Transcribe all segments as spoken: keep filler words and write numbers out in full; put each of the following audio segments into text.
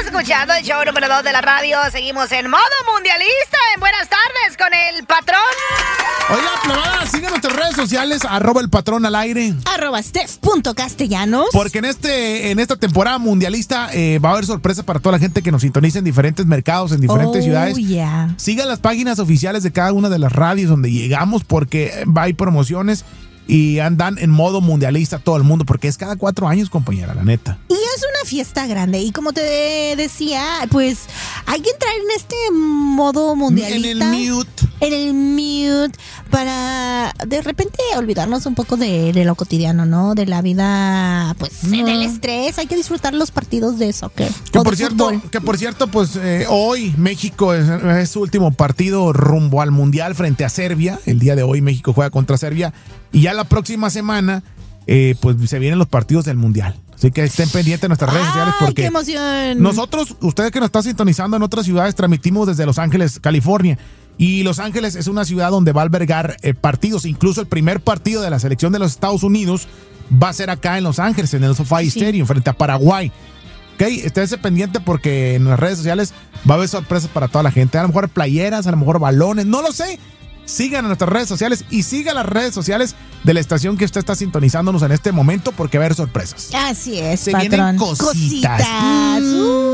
escuchando el show número dos de la radio. Seguimos en modo mundialista. En buenas tardes con el patrón. Oiga, plebada, sigan nuestras redes sociales, arroba el patrón al aire. Arroba steph.castellanos. Porque en este en esta temporada mundialista eh, va a haber sorpresa para toda la gente que nos sintoniza en diferentes mercados, en diferentes oh, ciudades. Yeah. Sigan las páginas oficiales de cada una de las radios donde llegamos porque va a haber promociones y andan en modo mundialista todo el mundo porque es cada cuatro años, compañera, la neta. Y es una fiesta grande y como te decía, pues hay que entrar en este modo mundialista. En el mute. En el mute para de repente olvidarnos un poco de, de lo cotidiano, ¿no? De la vida, pues no. Del estrés. Hay que disfrutar los partidos de soccer. Que por cierto, que por cierto, pues eh, hoy México es, es su último partido rumbo al Mundial frente a Serbia. El día de hoy México juega contra Serbia. Y ya la próxima semana, eh, pues se vienen los partidos del Mundial. Así que estén pendientes de nuestras redes sociales porque ¡qué emoción! Nosotros, ustedes que nos están sintonizando en otras ciudades, transmitimos desde Los Ángeles, California. Y Los Ángeles es una ciudad donde va a albergar eh, partidos. Incluso el primer partido de la selección de los Estados Unidos va a ser acá en Los Ángeles, en el SoFi sí. Stadium, frente a Paraguay. Ok, esténse pendiente porque en las redes sociales va a haber sorpresas para toda la gente. A lo mejor playeras, a lo mejor balones, no lo sé. Sigan en nuestras redes sociales y sigan las redes sociales de la estación que usted está sintonizándonos en este momento porque va a haber sorpresas. Así es, Se patrón. vienen cositas. Cositas. Uh.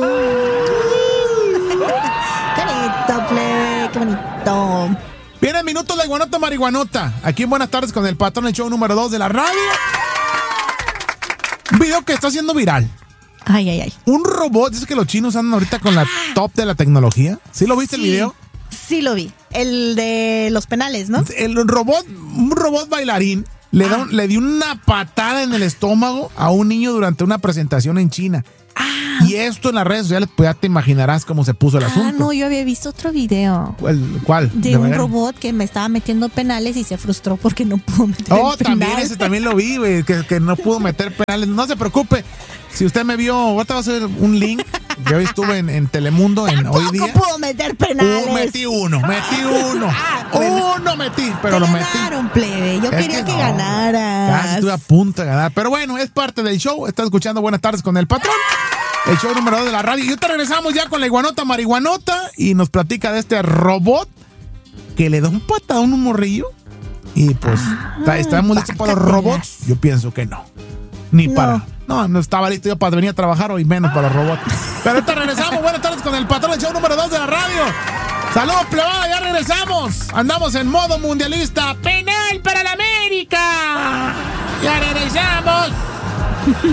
Qué bonito, plebe, qué bonito. Viene el minuto de Guanota Marihuanota. Aquí en Buenas Tardes con el patrón, el show número dos de la radio. Un video que está siendo viral. Ay, ay, ay. Un robot, dice que los chinos andan ahorita con la top de la tecnología. ¿Sí lo viste sí, el video? Sí lo vi. El de los penales, ¿no? El robot, un robot bailarín, le, da, le dio una patada en el estómago a un niño durante una presentación en China. Ah. Y esto en las redes sociales, pues ya te imaginarás cómo se puso el ah, asunto. Ah, no, yo había visto otro video. ¿Cuál? ¿Cuál? De, ¿De un manera? robot que me estaba metiendo penales y se frustró porque no pudo meter Oh, el también penal. ese también lo vi, güey, que, que no pudo meter penales. No se preocupe. Si usted me vio, ahorita va a hacer un link. Yo estuve en, en Telemundo en Tampoco hoy día. pudo meter penales. Uh, metí uno, metí uno. Ah, bueno. Uno metí, pero Te lo metí. ganaron, plebe. Yo Es quería que que, no. ganaras. Casi estuve a punto de ganar. Pero bueno, es parte del show. Estás escuchando Buenas Tardes con el patrón. El show número dos de la radio. Y ahorita regresamos ya con la iguanota marihuanota. Y nos platica de este robot que le da un patadón a un morrillo. Y pues, Ah, ¿estamos listos para los robots? Yo pienso que no. Ni No. para. No, no estaba listo yo para venir a trabajar hoy, menos para los robots. Pero ahorita regresamos. Buenas tardes con el patrón del show número dos de la radio. Saludos, plebada, ya regresamos. Andamos en modo mundialista. ¡Penal para la América! ¡Ya regresamos!